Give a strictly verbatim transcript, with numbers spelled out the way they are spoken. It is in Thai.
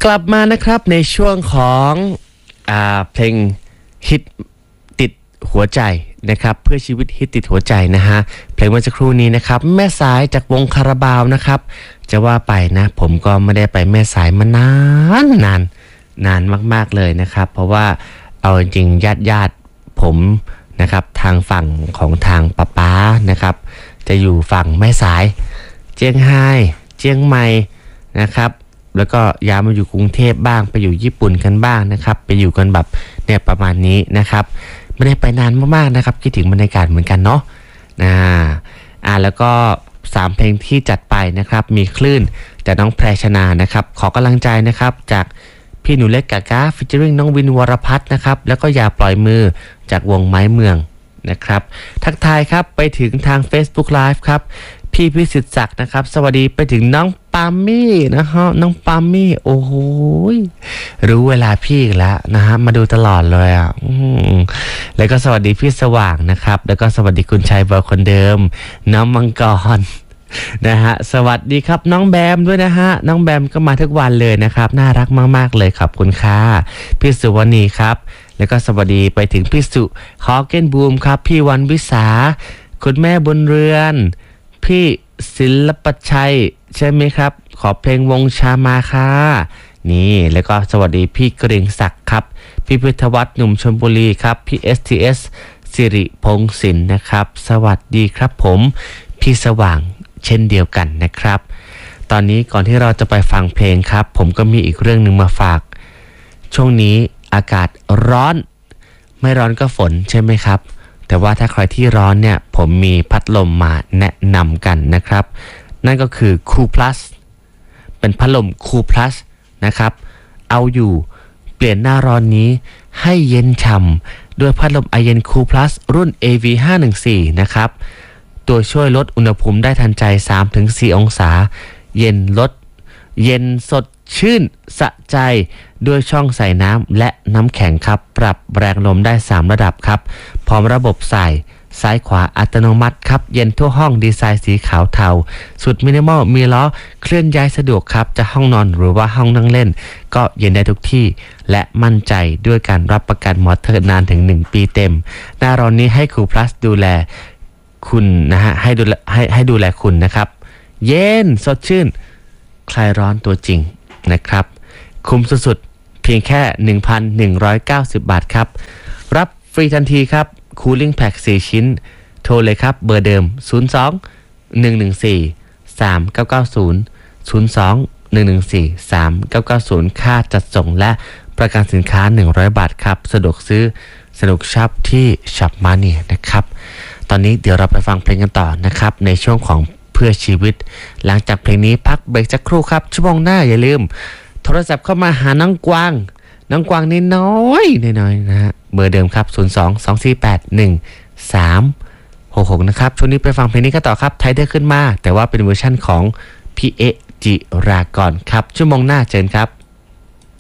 กลับมานะครับในช่วงของอ่าเพลงฮิตติดหัวใจนะครับเพื่อชีวิตฮิตติดหัวใจนะฮะเพลงเมื่อสักครู่นี้นะครับแม่สายจากวงคาราบาวนะครับจะว่าไปนะผมก็ไม่ได้ไปแม่สายมานานนานนานมากๆเลยนะครับเพราะว่าเอาจริงญาติญาติผมนะครับทางฝั่งของทางป้าป้านะครับจะอยู่ฝั่งแม่สายเจียงไฮ้เจียงใหม่นะครับแล้วก็ย้ายมาอยู่กรุงเทพบ้างไปอยู่ญี่ปุ่นกันบ้างนะครับไปอยู่กันแบบเนี่ยประมาณนี้นะครับไม่ได้ไปนานมากๆนะครับคิดถึงบรรยากาศเหมือนกันเนาะอ่าอ่าแล้วก็สามเพลงที่จัดไปนะครับมีคลื่นจากน้องแพรชนานะครับขอกำลังใจนะครับจากพี่หนูเล็กกากาฟิชเจอริงน้องวินวรพัฒน์นะครับแล้วก็อย่าปล่อยมือจากวงไม้เมืองนะครับทักทายครับไปถึงทาง Facebook Live ครับพี่พิสิทธิ์ศักดิ์นะครับสวัสดีไปถึงน้องปามี่นะฮะน้องปามี่โอ้โหรู้เวลาพี่อีกแล้วนะฮะมาดูตลอดเลยอ่ะแล้วก็สวัสดีพี่สว่างนะครับแล้วก็สวัสดีคุณชัยเบอร์คนเดิมน้องมังกรนะฮะสวัสดีครับน้องแบมด้วยนะฮะน้องแบมก็มาทุกวันเลยนะครับน่ารักมากๆเลยขอบคุณค่ะพี่สุวรรณีครับแล้วก็สวัสดีไปถึงพี่สุฮอเกนบูมครับพี่วันวิสาคุณแม่บุญเรือนพี่ศิลปชัยใช่ไหมครับขอเพลงวงชามาค่ะนี่แล้วก็สวัสดีพี่เกรียงศักดิ์ครับพี่พิทวัฒน์หนุ่มชลบุรีครับพี่ เอส ที เอส สิริพงศิลป์นะครับสวัสดีครับผมพี่สว่างเช่นเดียวกันนะครับตอนนี้ก่อนที่เราจะไปฟังเพลงครับผมก็มีอีกเรื่องหนึ่งมาฝากช่วงนี้อากาศร้อนไม่ร้อนก็ฝนใช่ไหมครับแต่ว่าถ้าใครที่ร้อนเนี่ยผมมีพัดลมมาแนะนำกันนะครับนั่นก็คือ Cool Plus เป็นพัดลม Cool Plus นะครับเอาอยู่เปลี่ยนหน้าร้อนนี้ให้เย็นฉ่ำด้วยพัดลมไอเย็น Cool Plus รุ่น เอ วี ห้าหนึ่งสี่ นะครับตัวช่วยลดอุณหภูมิได้ทันใจ สามถึงสี่ องศาเย็นลดเย็นสดชื่นสะใจด้วยช่องใส่น้ำและน้ำแข็งครับปรับแรงลมได้สามระดับครับพร้อมระบบใส่ซ้ายขวาอัตโนมัติครับเย็นทั่วห้องดีไซน์สีขาวเทาสุดมินิมอลมีล้อเคลื่อนย้ายสะดวกครับจะห้องนอนหรือว่าห้องนั่งเล่นก็เย็นได้ทุกที่และมั่นใจด้วยการรับประกันมอเตอร์นานถึงหนึ่งปีเต็มหน้าร้อนนี้ให้คูพลัสดูแลคุณนะฮะให้ดูให้ให้ดูแลคุณนะครับเย็นสดชื่นคลายร้อนตัวจริงนะครับคุ้มสุดๆเพียงแค่ หนึ่งพันหนึ่งร้อยเก้าสิบ บาทครับรับฟรีทันทีครับ Cooling Pack สี่ชิ้นโทรเลยครับเบอร์เดิมศูนย์ สอง หนึ่ง หนึ่ง สี่ สาม เก้า เก้า ศูนย์ ศูนย์ สอง หนึ่ง หนึ่ง สี่ สาม เก้า เก้า ศูนย์ค่าจัดส่งและประกันสินค้าหนึ่งร้อยบาทครับสะดวกซื้อสนุกช็อปที่ช็อปมานี่นะครับตอนนี้เดี๋ยวเราไปฟังเพลงกันต่อนะครับในช่วงของเพื่อชีวิตหลังจากเพลงนี้พักเบรกสักครู่ครับชั่วโมงหน้าอย่าลืมโทรศัพท์เข้ามาหาน้องกวางน้องกวางนี่น้อยน้อยนะฮะเบอร์เดิมครับศูนย์ สอง สอง สี่ แปด หนึ่ง สาม หก หกนะครับช่วงนี้ไปฟังเพลงนี้กันต่อครับไทยเดอร์ขึ้นมาแต่ว่าเป็นเวอร์ชั่นของพี่เอจิรากรครับชั่วโมงหน้าเจอกันครับ